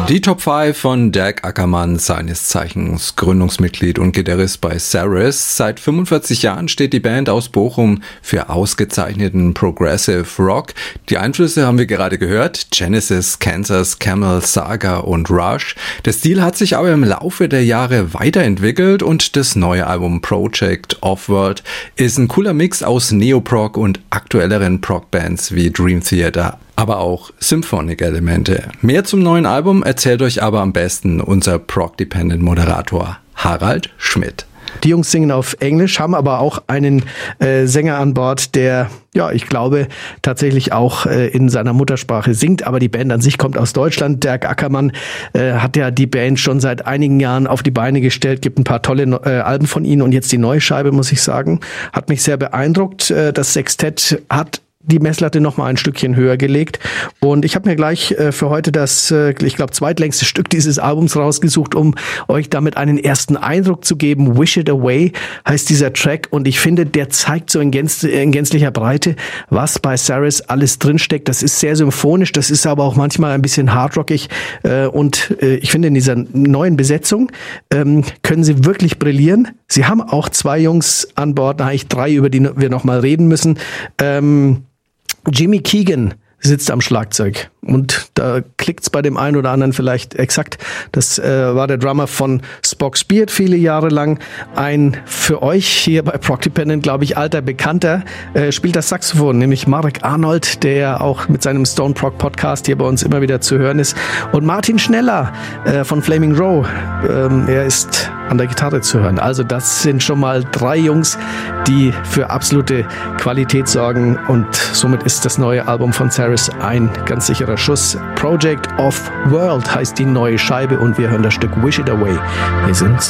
Die Top 5 von Dag Ackermann, seines Zeichens Gründungsmitglied und Gitarrist bei Saris. Seit 45 Jahren steht die Band aus Bochum für ausgezeichneten Progressive Rock. Die Einflüsse haben wir gerade gehört: Genesis, Kansas, Camel, Saga und Rush. Der Stil hat sich aber im Laufe der Jahre weiterentwickelt und das neue Album Project Offworld ist ein cooler Mix aus Neoprog und aktuelleren Prog-Bands wie Dream Theater, aber auch Symphonic-Elemente. Mehr zum neuen Album erzählt euch aber am besten unser Prog-Dependent-Moderator Harald Schmidt. Die Jungs singen auf Englisch, haben aber auch einen Sänger an Bord, der, ja, ich glaube, tatsächlich auch in seiner Muttersprache singt. Aber die Band an sich kommt aus Deutschland. Dag Ackermann hat ja die Band schon seit einigen Jahren auf die Beine gestellt, gibt ein paar tolle Alben von ihnen. Und jetzt die neue Scheibe, muss ich sagen, hat mich sehr beeindruckt. Das Sextett hat die Messlatte noch mal ein Stückchen höher gelegt. Und ich habe mir gleich für heute das, ich glaube, zweitlängste Stück dieses Albums rausgesucht, um euch damit einen ersten Eindruck zu geben. Wish It Away heißt dieser Track. Und ich finde, der zeigt so in gänzlicher Breite, was bei Saris alles drinsteckt. Das ist sehr symphonisch, das ist aber auch manchmal ein bisschen hardrockig. Und ich finde, in dieser neuen Besetzung können sie wirklich brillieren. Sie haben auch zwei Jungs an Bord, eigentlich drei, über die wir noch mal reden müssen. Jimmy Keegan sitzt am Schlagzeug und da klickt's bei dem einen oder anderen vielleicht exakt. Das war der Drummer von Spock's Beard viele Jahre lang. Ein für euch hier bei Prog Dependent, glaube ich, alter Bekannter, spielt das Saxophon, nämlich Marek Arnold, der auch mit seinem Stone Prog Podcast hier bei uns immer wieder zu hören ist. Und Martin Schneller von Flaming Row, er ist an der Gitarre zu hören. Also das sind schon mal drei Jungs, die für absolute Qualität sorgen, und somit ist das neue Album von Saris ein ganz sicherer Schuss. Project Offworld heißt die neue Scheibe und wir hören das Stück Wish It Away. Wir sind's.